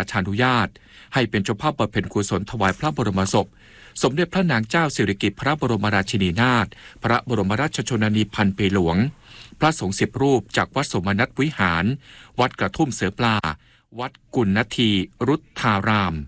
ชานุญาตให้เป็นเจ้าภาพบำเพ็ญกุศลถวายพระบรมศพสมเด็จพระนางเจ้าสิริกิติ์พระบรมราชินีนาถพระบรมราชชนนีพันปีหลวงพระสงฆ์10 รูปจากวัดสมนัตวิหารวัดกระทุ่มเสือปลาวัดกุณณทีรุทธาราม